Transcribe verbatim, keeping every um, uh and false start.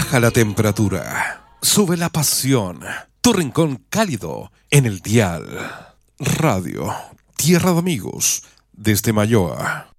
Baja la temperatura, sube la pasión, tu rincón cálido en el dial. Radio Tierra de Amigos, desde Mayoa.